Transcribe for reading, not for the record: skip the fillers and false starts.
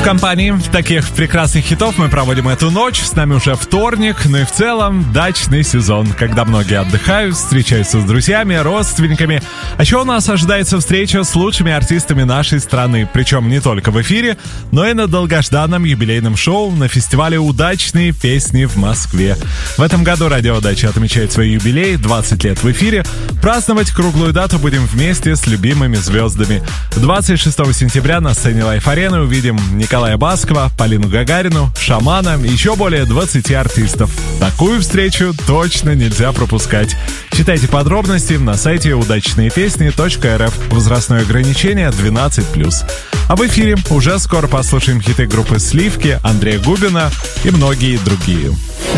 компании таких прекрасных хитов мы проводим эту ночь. С нами уже вторник, ну и в целом дачный сезон, когда многие отдыхают, встречаются с друзьями, родственниками. А еще у нас ожидается встреча с лучшими артистами нашей страны. Причем не только в эфире, но и на долгожданном юбилейном шоу на фестивале «Удачные песни» в Москве. В этом году Радио Дача отмечает свой юбилей, 20 лет в эфире. Праздновать круглую дату будем вместе с любимыми звездами. 26 сентября на сцене Лайф-арены увидим Николая Баскова, Полину Гагарину, Шамана и еще более 20 артистов. Такую встречу точно нельзя пропускать. Читайте подробности на сайте удачнеепесни.рф. Возрастное ограничение 12+. А в эфире уже скоро послушаем хиты группы «Сливки», Андрея Губина и многие другие.